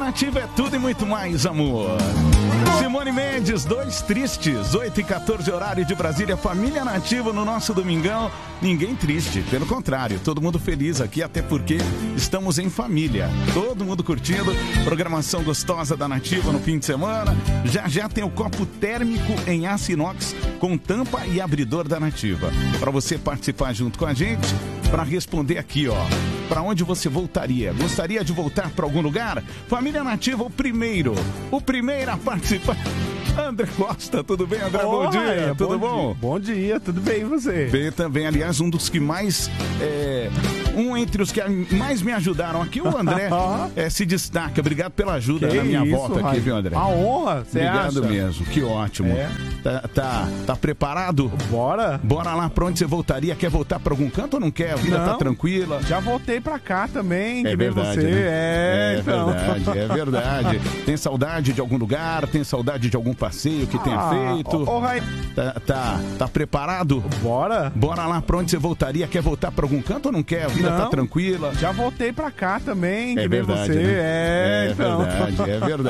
Nativa é tudo e muito mais, amor. Simone Mendes, 2 Tristes, 8h14, horário de Brasília. Família Nativa no nosso domingão. Ninguém triste, pelo contrário, todo mundo feliz aqui, até porque estamos em família. Todo mundo curtindo, programação gostosa da Nativa no fim de semana. Já tem o copo térmico em aço inox com tampa e abridor da Nativa. Para você participar junto com a gente, para responder aqui, ó. Para onde você voltaria? Gostaria de voltar para algum lugar? Família Nativa, o primeiro a participar. André Costa, tudo bem, André? Bom dia, tudo bom? Bom dia, tudo bem, e você? Bem também, aliás, um dos que mais... entre os que mais me ajudaram aqui, o André se destaca. Obrigado pela ajuda na minha volta aqui, viu, André? A honra, você Obrigado acha? mesmo, que ótimo. Tá preparado? Bora. Bora lá, pra onde você voltaria? Quer voltar pra algum canto ou não quer? A vida tá tranquila? Já voltei pra cá também, É que nem verdade, você. né? Então. É verdade. Tem saudade de algum lugar? Tem saudade de algum passeio que tenha feito? Tá preparado? Bora. Bora lá, pra onde você voltaria? Quer voltar pra algum canto ou não quer? A vida tá tranquila? Já voltei pra cá também, que É nem verdade, você. né? Então. É verdade.